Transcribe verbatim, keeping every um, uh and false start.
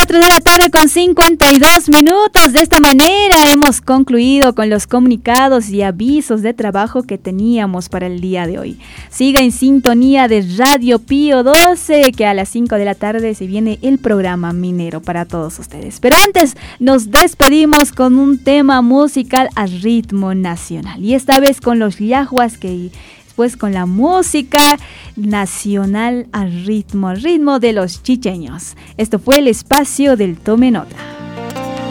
cuatro de la tarde con cincuenta y dos minutos. De esta manera hemos concluido con los comunicados y avisos de trabajo que teníamos para el día de hoy. Siga en sintonía de Radio Pío doce, que a las cinco de la tarde se viene el programa minero para todos ustedes. Pero antes nos despedimos con un tema musical a ritmo nacional. Y esta vez con los yahuas, que pues con la música nacional al ritmo, al ritmo de los chicheños. Esto fue el espacio del Tome Nota.